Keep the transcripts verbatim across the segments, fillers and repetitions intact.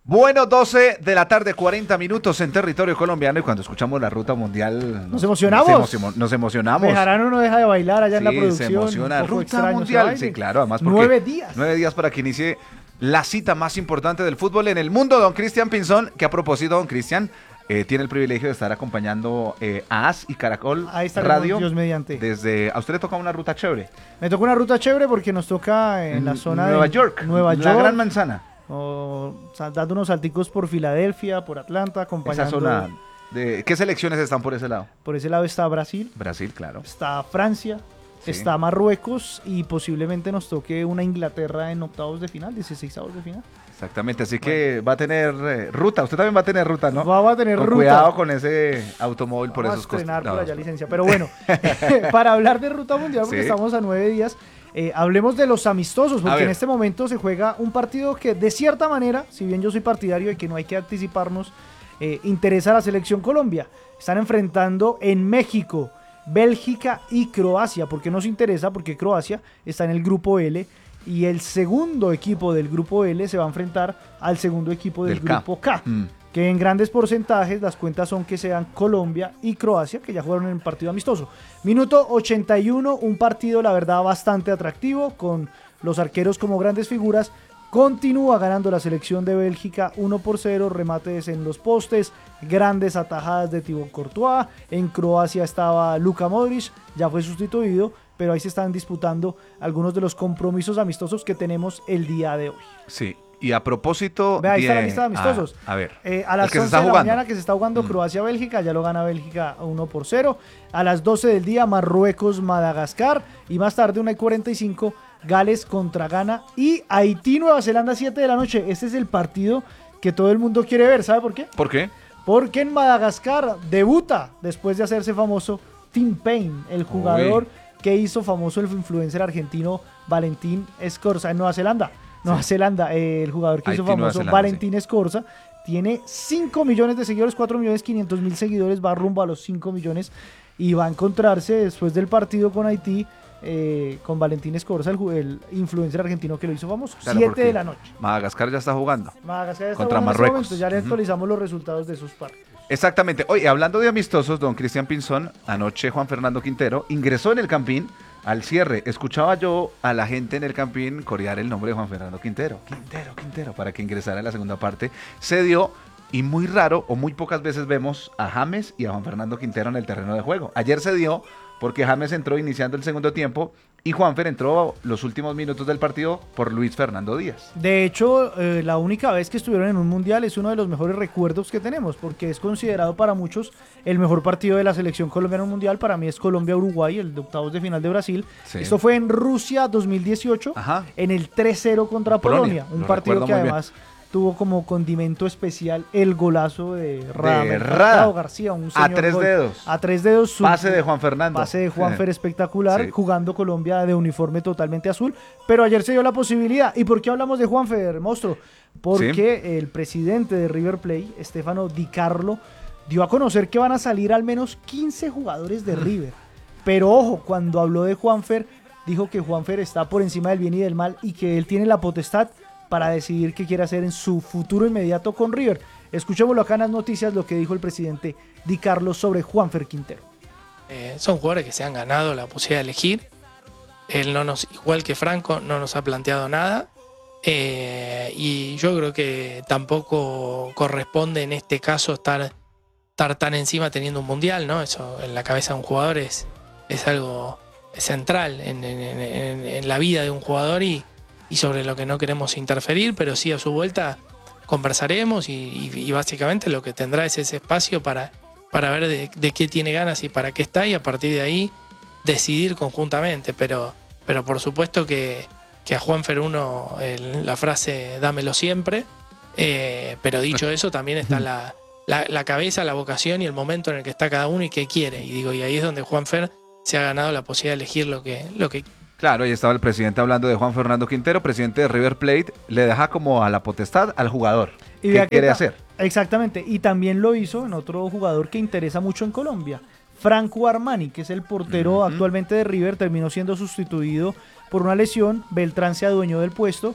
Bueno, doce de la tarde, cuarenta minutos en territorio colombiano, y cuando escuchamos la ruta mundial nos emocionamos. Nos, emo nos emocionamos. Bejarano no deja de bailar allá sí, en la producción. Se emociona. Ruta mundial. Sí, claro, además porque nueve días. Nueve días para que inicie la cita más importante del fútbol en el mundo. Don Cristian Pinzón, que a propósito, don Cristian, eh, tiene el privilegio de estar acompañando eh, a A S y Caracol Ahí está Radio. Dios mediante. Desde, a usted le toca una ruta chévere. Me tocó una ruta chévere porque nos toca en, en la zona Nueva de York. Nueva la York. Gran Manzana. O, dando unos salticos por Filadelfia, por Atlanta, acompañando. Esa zona de, ¿qué selecciones están por ese lado? Por ese lado está Brasil. Brasil, claro. Está Francia. Sí. Está Marruecos y posiblemente nos toque una Inglaterra en octavos de final, dieciseisavos de final. Exactamente, así que bueno, va a tener eh, ruta. Usted también va a tener ruta, ¿no? Va a tener con ruta. Cuidado con ese automóvil por Vamos esos costos. Vamos a estrenar por allá no. licencia. Pero bueno, para hablar de ruta mundial, porque sí. estamos a nueve días, eh, hablemos de los amistosos, porque en este momento se juega un partido que de cierta manera, si bien yo soy partidario y que no hay que anticiparnos, eh, interesa a la selección Colombia. Están enfrentando en México Bélgica y Croacia. ¿Por qué nos interesa? Porque Croacia está en el grupo L y el segundo equipo del grupo L se va a enfrentar al segundo equipo del, del grupo K, K mm. que en grandes porcentajes las cuentas son que sean Colombia y Croacia, que ya jugaron en el partido amistoso. Minuto ochenta y uno, un partido la verdad bastante atractivo, con los arqueros como grandes figuras. Continúa ganando la selección de Bélgica uno por cero, remates en los postes, grandes atajadas de Thibaut Courtois. En Croacia estaba Luka Modric, ya fue sustituido, pero ahí se están disputando algunos de los compromisos amistosos que tenemos el día de hoy. Sí, y a propósito... Ve, ahí de... está la lista de amistosos. Ah, a ver, eh, a las once de la mañana que se está jugando mm. Croacia-Bélgica, ya lo gana Bélgica uno por cero. A las doce del día Marruecos-Madagascar, y más tarde una y cuarenta y cinco Gales contra Ghana y Haití-Nueva Zelanda siete de la noche. Este es el partido que todo el mundo quiere ver. ¿Sabe por qué? ¿Por qué? Porque en Madagascar debuta, después de hacerse famoso, Tim Payne, el jugador Uy. que hizo famoso el influencer argentino Valentín Escorza en Nueva Zelanda. Nueva sí. Zelanda, eh, el jugador que Haití, hizo famoso Zelanda, Valentín sí. Escorza, tiene cinco millones de seguidores, cuatro millones quinientos mil seguidores, va rumbo a los cinco millones y va a encontrarse después del partido con Haití Eh, con Valentín Escorza, el, el influencer argentino que lo hizo famoso. siete de la noche. Madagascar ya está jugando. Madagascar ya está contra jugando Marruecos. En este momento, ya le actualizamos uh-huh. los resultados de sus partidos. Exactamente. Oye, hablando de amistosos, don Cristian Pinzón, anoche Juan Fernando Quintero ingresó en el Campín al cierre. Escuchaba yo a la gente en el Campín corear el nombre de Juan Fernando Quintero. Quintero, Quintero, para que ingresara en la segunda parte. Se dio, y muy raro, o muy pocas veces vemos a James y a Juan Fernando Quintero en el terreno de juego. Ayer se dio porque James entró iniciando el segundo tiempo y Juanfer entró los últimos minutos del partido por Luis Fernando Díaz. De hecho, eh, la única vez que estuvieron en un mundial es uno de los mejores recuerdos que tenemos, porque es considerado para muchos el mejor partido de la selección colombiana en un mundial. Para mí es Colombia-Uruguay, el de octavos de final de Brasil. Sí. Esto fue en Rusia dos mil dieciocho, Ajá. en el tres cero contra Polonia, Polonia. un partido que además... Bien. Tuvo como condimento especial el golazo de Rada García, un a tres gol. dedos. A tres dedos. Su pase de Juan Fernando. Pase de Juanfer espectacular, sí. jugando Colombia de uniforme totalmente azul. Pero ayer se dio la posibilidad. ¿Y por qué hablamos de Juanfer, monstruo? Porque sí. el presidente de River Plate, Stefano Di Carlo, dio a conocer que van a salir al menos quince jugadores de River. Pero ojo, cuando habló de Juanfer, dijo que Juanfer está por encima del bien y del mal y que él tiene la potestad para decidir qué quiere hacer en su futuro inmediato con River. Escuchémoslo acá en las noticias, lo que dijo el presidente Di Carlo sobre Juanfer Quintero. Eh, son jugadores que se han ganado la posibilidad de elegir. Él no nos, igual que Franco, no nos ha planteado nada. Eh, y yo creo que tampoco corresponde en este caso estar, estar tan encima teniendo un mundial, ¿no? Eso en la cabeza de un jugador es, es algo central en, en, en, en la vida de un jugador y y sobre lo que no queremos interferir, pero sí a su vuelta conversaremos y, y, y básicamente lo que tendrá es ese espacio para, para ver de, de qué tiene ganas y para qué está, y a partir de ahí decidir conjuntamente, pero, pero por supuesto que, que a Juanfer uno el, la frase dámelo siempre, eh, pero dicho eso también está la, la, la cabeza, la vocación y el momento en el que está cada uno y qué quiere, y digo, y ahí es donde Juanfer se ha ganado la posibilidad de elegir lo que, lo que Claro, ahí estaba el presidente hablando de Juan Fernando Quintero, presidente de River Plate, le deja como a la potestad al jugador. ¿Y ¿Qué quiere hacer? Exactamente, y también lo hizo en otro jugador que interesa mucho en Colombia, Franco Armani, que es el portero uh-huh. actualmente de River, terminó siendo sustituido por una lesión, Beltrán se adueñó del puesto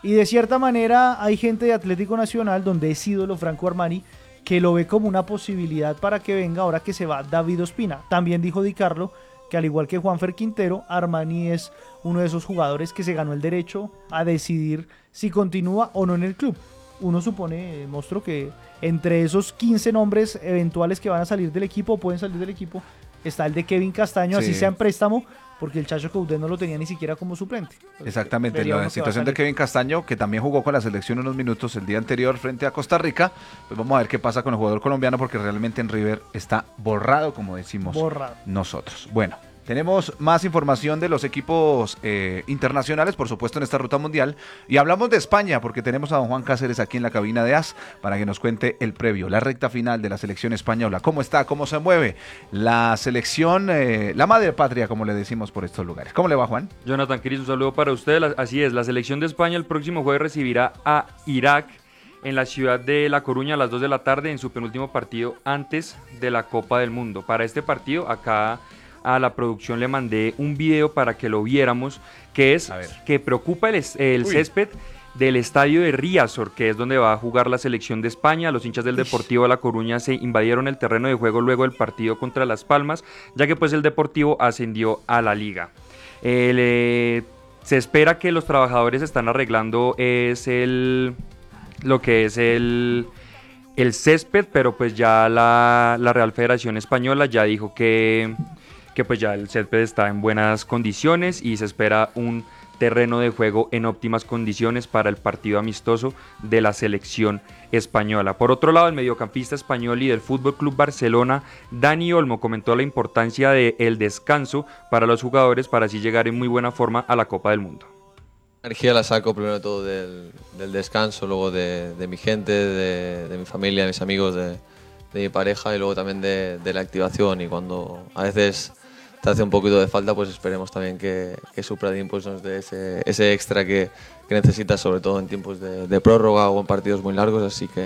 Y de cierta manera hay gente de Atlético Nacional, donde es ídolo Franco Armani, que lo ve como una posibilidad para que venga ahora que se va David Ospina. También dijo Di Carlo que al igual que Juanfer Quintero, Armani es uno de esos jugadores que se ganó el derecho a decidir si continúa o no en el club. Uno supone, Monstruo, que entre esos quince nombres eventuales que van a salir del equipo, o pueden salir del equipo, está el de Kevin Castaño, sí. así sea en préstamo, porque el Chacho Coudet no lo tenía ni siquiera como suplente. Exactamente, la situación de Kevin Castaño, que también jugó con la selección unos minutos el día anterior frente a Costa Rica, pues vamos a ver qué pasa con el jugador colombiano, porque realmente en River está borrado, como decimos borrado. nosotros. Bueno, tenemos más información de los equipos eh, internacionales, por supuesto, en esta ruta mundial. Y hablamos de España, porque tenemos a don Juan Cáceres aquí en la cabina de A S para que nos cuente el previo, la recta final de la selección española. ¿Cómo está? ¿Cómo se mueve la selección, eh, la madre patria, como le decimos por estos lugares? ¿Cómo le va, Juan? Jonathan Cris, un saludo para usted. Así es, la selección de España el próximo jueves recibirá a Irak en la ciudad de La Coruña a las dos de la tarde en su penúltimo partido antes de la Copa del Mundo. Para este partido, acá a la producción le mandé un video para que lo viéramos, que es que preocupa el, el césped del estadio de Riazor, que es donde va a jugar la selección de España. Los hinchas del Deportivo de La Coruña se invadieron el terreno de juego luego del partido contra Las Palmas, ya que pues el Deportivo ascendió a la liga. El, eh, se espera que los trabajadores están arreglando es el lo que es el el césped, pero pues ya la, la Real Federación Española ya dijo que que pues ya el césped está en buenas condiciones y se espera un terreno de juego en óptimas condiciones para el partido amistoso de la selección española. Por otro lado, el mediocampista español y del Fútbol Club Barcelona, Dani Olmo, comentó la importancia del descanso para los jugadores para así llegar en muy buena forma a la Copa del Mundo. La energía la saco primero de todo del, del descanso, luego de, de mi gente, de, de mi familia, de mis amigos, de, de mi pareja y luego también de, de la activación, y cuando a veces te hace un poquito de falta, pues esperemos también que, que Supradin pues nos dé ese, ese extra que, que necesitas, sobre todo en tiempos de, de prórroga o en partidos muy largos, así que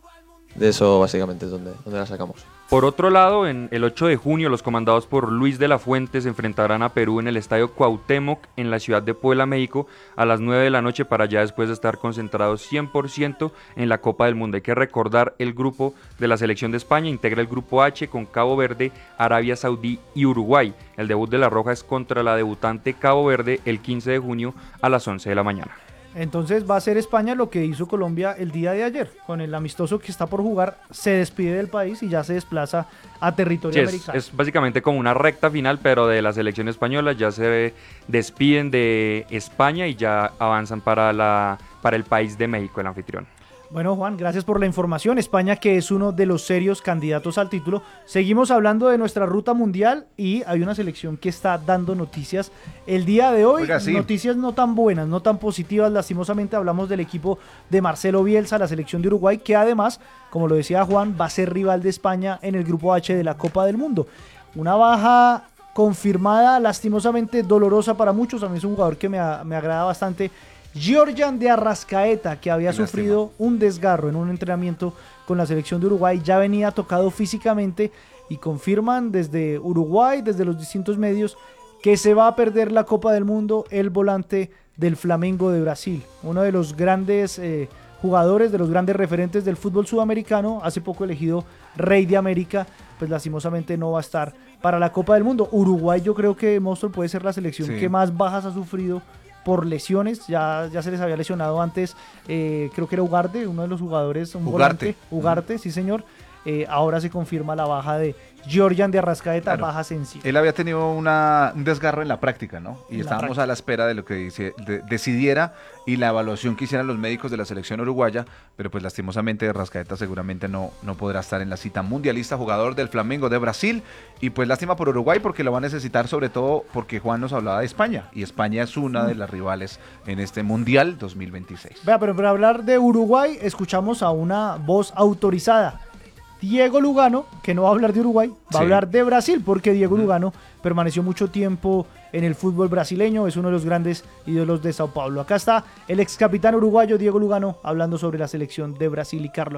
de eso básicamente es donde, donde la sacamos. Por otro lado, en el ocho de junio, los comandados por Luis de la Fuente se enfrentarán a Perú en el Estadio Cuauhtémoc en la ciudad de Puebla, México, a las nueve de la noche, para ya después de estar concentrados cien por ciento en la Copa del Mundo. Hay que recordar, el grupo de la selección de España integra el grupo H con Cabo Verde, Arabia Saudí y Uruguay. El debut de la Roja es contra la debutante Cabo Verde el quince de junio a las once de la mañana. Entonces va a ser España lo que hizo Colombia el día de ayer, con el amistoso que está por jugar, se despide del país y ya se desplaza a territorio sí, es, americano. Es básicamente como una recta final, pero de la selección española. Ya se despiden de España y ya avanzan para, la, para el país de México, el anfitrión. Bueno, Juan, gracias por la información. España, que es uno de los serios candidatos al título. Seguimos hablando de nuestra ruta mundial y hay una selección que está dando noticias el día de hoy. Oiga, sí. Noticias no tan buenas, no tan positivas. Lastimosamente hablamos del equipo de Marcelo Bielsa, la selección de Uruguay, que además, como lo decía Juan, va a ser rival de España en el grupo H de la Copa del Mundo. Una baja confirmada, lastimosamente dolorosa para muchos. A mí es un jugador que me, me agrada bastante. Giorgian de Arrascaeta, que había sufrido un desgarro en un entrenamiento con la selección de Uruguay, ya venía tocado físicamente, y confirman desde Uruguay, desde los distintos medios, que se va a perder la Copa del Mundo el volante del Flamengo de Brasil, uno de los grandes eh, jugadores, de los grandes referentes del fútbol sudamericano, hace poco elegido Rey de América, pues lastimosamente no va a estar para la Copa del Mundo. Uruguay, yo creo que, Monstruo, puede ser la selección sí. que más bajas ha sufrido por lesiones. Ya, ya se les había lesionado antes, eh, creo que era Ugarte, uno de los jugadores, un Ugarte. volante, Ugarte, uh-huh. sí señor. Eh, ahora se confirma la baja de Giorgian de Arrascaeta, claro. baja sencilla. Él había tenido una, un desgarro en la práctica, ¿no? Y en estábamos práctica. a la espera de lo que dice, de, decidiera y la evaluación que hicieran los médicos de la selección uruguaya, pero pues lastimosamente Arrascaeta seguramente no, no podrá estar en la cita mundialista, jugador del Flamengo de Brasil, y pues lástima por Uruguay porque lo va a necesitar, sobre todo porque Juan nos hablaba de España, y España es una de las rivales en este Mundial dos mil veintiséis. Vea, pero para hablar de Uruguay, escuchamos a una voz autorizada, Diego Lugano, que no va a hablar de Uruguay, va sí. a hablar de Brasil, porque Diego mm. Lugano permaneció mucho tiempo en el fútbol brasileño, es uno de los grandes ídolos de Sao Paulo. Acá está el ex capitán uruguayo Diego Lugano hablando sobre la selección de Brasil y Carlos